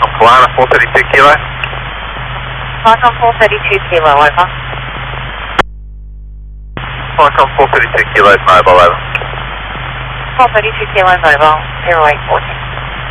Qualcomm Kalana, 432 kilo. Qualcomm 432 kilo, over. Qualcomm 432 kilos mobile, over. 432 kilo, mobile, 0814.